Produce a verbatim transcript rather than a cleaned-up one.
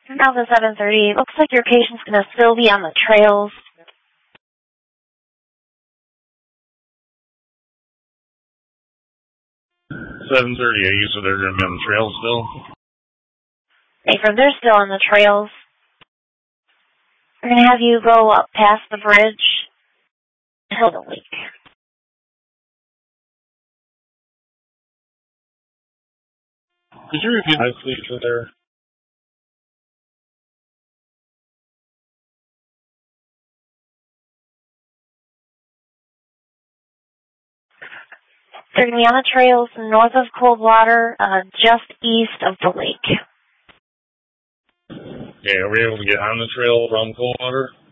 Now the seven thirty. Looks like your patient's going to still be on the trails. seven thirty-eight, so they're going to be on the trails still? Baker, they're still on the trails. We're going to have you go up past the bridge until the lake. Could you repeat that, please, there? They're going to be on the trails north of Coldwater, uh, just east of the lake. Okay, are we able to get on the trail from Coldwater?